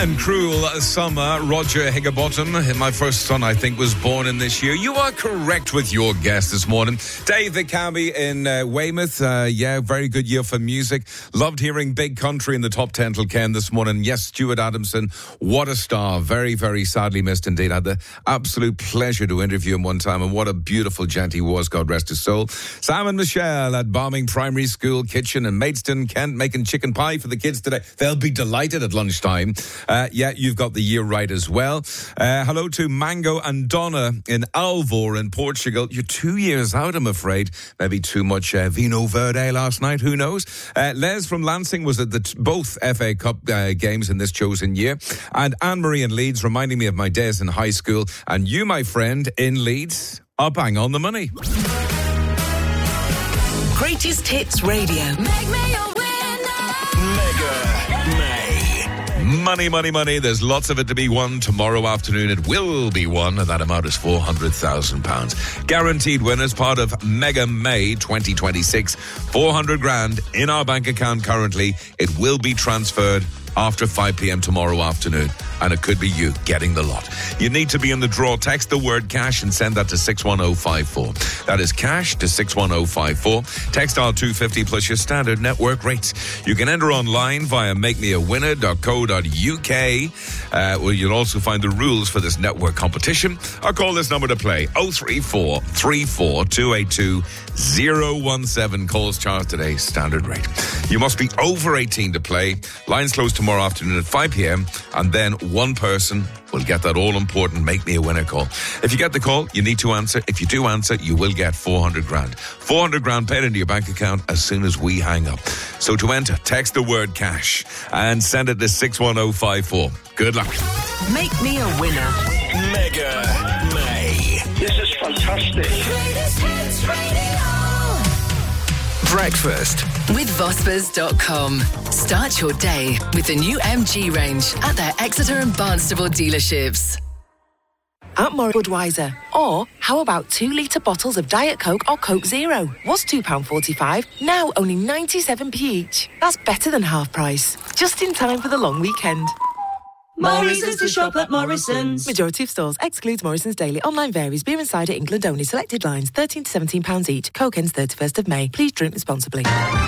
And cruel summer, Roger Higginbottom. My first son, I think, was born in this year. You are correct with your guess this morning. Dave the Cabbie in Weymouth. Very good year for music. Loved hearing Big Country in the top 10 till Ken this morning. Yes, Stuart Adamson, what a star. Very, very sadly missed indeed. I had the absolute pleasure to interview him one time, and what a beautiful gent he was, God rest his soul. Sam and Michelle at Bombing Primary School Kitchen in Maidstone, Kent, making chicken pie for the kids today. They'll be delighted at lunchtime. You've got the year right as well. Hello to Mango and Donna in Alvor in Portugal. You're 2 years out, I'm afraid. Maybe too much Vino Verde last night, who knows? Les from Lansing was at both FA Cup games in this chosen year. And Anne-Marie in Leeds reminding me of my days in high school. And you, my friend, in Leeds, are bang on the money. Greatest Hits Radio. Make me a winner. Mega May. Money, money, money. There's lots of it to be won tomorrow afternoon. It will be won, and that amount is £400,000. Guaranteed winners, part of Mega May 2026. 400 grand in our bank account currently. It will be transferred after 5 p.m. tomorrow afternoon, and it could be you getting the lot. You need to be in the draw. Text the word cash and send that to 61054. That is cash to 61054. Text R250 plus your standard network rates. You can enter online via makemeawinner.co.uk, where you'll also find the rules for this network competition, or call this number to play, 034 34 282 017. Calls charged today, standard rate. You must be over 18 to play. Lines close tomorrow afternoon at 5 p.m. and then one person will get that all-important Make Me a Winner call. If you get the call, you need to answer. If you do answer, you will get 400 grand. 400 grand paid into your bank account as soon as we hang up. So to enter, text the word cash and send it to 61054. Good luck. Make me a winner. Mega May. This is fantastic. Greatest Hits Radio. Breakfast with Vospers.com. Start your day with the new MG range at their Exeter and Barnstable dealerships. At Morris Budweiser. Or how about 2-litre bottles of Diet Coke or Coke Zero? Was £2.45, now only 97p each. That's better than half price. Just in time for the long weekend. Morrison's to shop at Morrison's. Majority of stores excludes Morrison's Daily. Online varies. Beer and cider England only. Selected lines £13 to £17 each. Coke ends 31st of May. Please drink responsibly.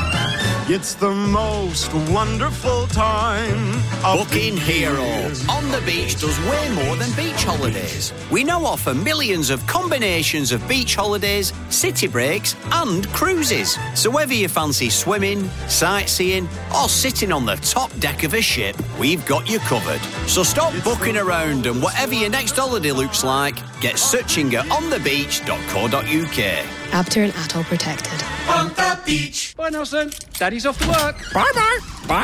It's the most wonderful time. Booking Hero. On the Beach does way more than beach holidays. We now offer millions of combinations of beach holidays, city breaks and cruises. So whether you fancy swimming, sightseeing or sitting on the top deck of a ship, we've got you covered. So stop booking around, and whatever your next holiday looks like, get searching at onthebeach.co.uk. ABTA and Atoll protected. On the beach. Bye, Nelson. Daddy's off to work. Bye-bye.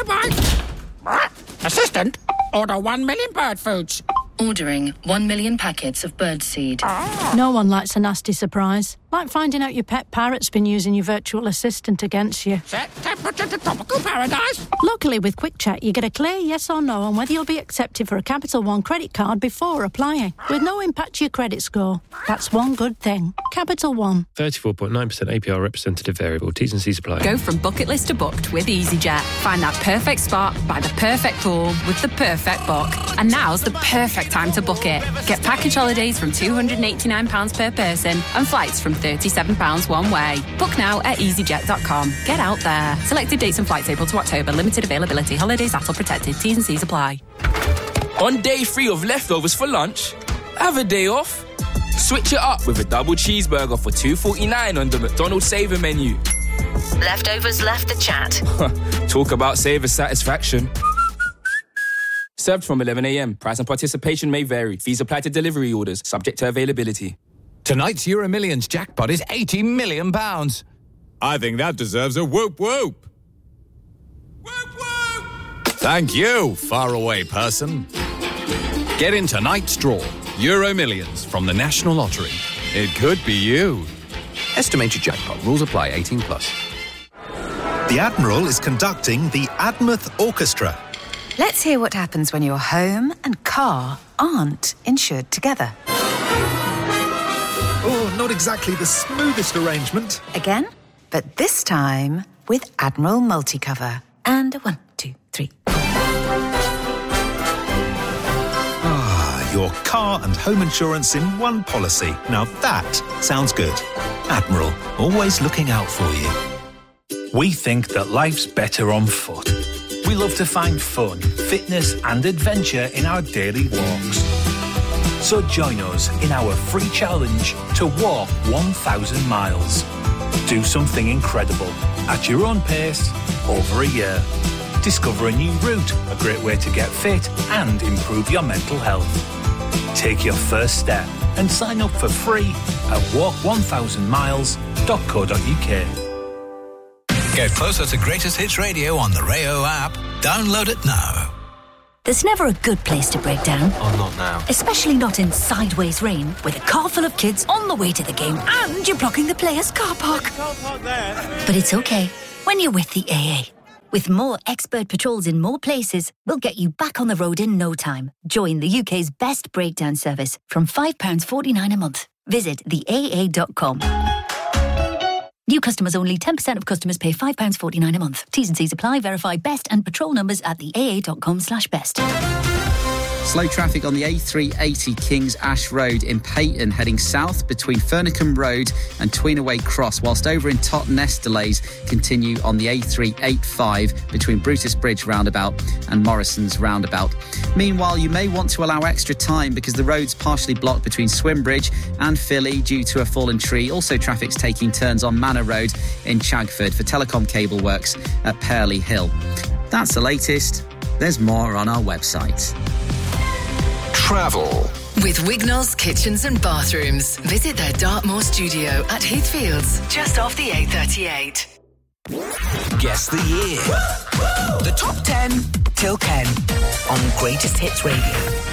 Bye-bye. Assistant, order 1 million bird foods. Ordering 1 million packets of birdseed. No one likes a nasty surprise. Like finding out your pet parrot's been using your virtual assistant against you. Set temperature to tropical paradise. Luckily, with Quick Check, you get a clear yes or no on whether you'll be accepted for a Capital One credit card before applying, with no impact to your credit score. That's one good thing. Capital One. 34.9% APR representative variable. T's and C's apply. Go from bucket list to booked with EasyJet. Find that perfect spot by the perfect pool with the perfect book. And now's the perfect time to book it. Get package holidays from £289 per person and flights from £37 one way. Book now at easyjet.com. Get out there. Selected dates and flights April to October. Limited availability. Holidays ATOL protected. T's and C's apply. On day 3 of leftovers for lunch, have a day off. Switch it up with a double cheeseburger for $2.49 on the McDonald's Saver menu. Leftovers left the chat. Talk about Saver satisfaction. Served from 11 a.m. Price and participation may vary. Fees apply to delivery orders, subject to availability. Tonight's Euro Millions jackpot is £80 million. I think that deserves a whoop whoop. Whoop whoop! Thank you, faraway person. Get in tonight's draw. Euro Millions from the National Lottery. It could be you. Estimated jackpot. Rules apply. 18 plus. The Admiral is conducting the Admouth Orchestra. Let's hear what happens when your home and car aren't insured together. Oh, not exactly the smoothest arrangement. Again, but this time with Admiral Multicover. And 1, 2, 3. your car and home insurance in one policy. Now that sounds good. Admiral, always looking out for you. We think that life's better on foot. We love to find fun, fitness and adventure in our daily walks. So join us in our free challenge to walk 1,000 miles. Do something incredible at your own pace over a year. Discover a new route, a great way to get fit and improve your mental health. Take your first step and sign up for free at walk1000miles.co.uk. Get closer to Greatest Hits Radio on the Rayo app. Download it now. There's never a good place to break down. Oh, not now. Especially not in sideways rain, with a car full of kids on the way to the game and you're blocking the players' car park. But it's okay when you're with the AA. With more expert patrols in more places, we'll get you back on the road in no time. Join the UK's best breakdown service from £5.49 a month. Visit theaa.com. New customers only. 10% of customers pay £5.49 a month. T's and C's apply. Verify best and patrol numbers at theaa.com/best. Slow traffic on the A380 Kings Ash Road in Peyton, heading south between Fernicombe Road and Tweenaway Cross, whilst over in Totnes delays continue on the A385 between Brutus Bridge roundabout and Morrison's roundabout. Meanwhile, you may want to allow extra time because the road's partially blocked between Swimbridge and Philly due to a fallen tree. Also, traffic's taking turns on Manor Road in Chagford for telecom cable works at Pearley Hill. That's the latest. There's more on our website. Travel. With Wignall's Kitchens and Bathrooms. Visit their Dartmoor studio at Heathfields, just off the A38. Guess the year. The top 10 till 10 on Greatest Hits Radio.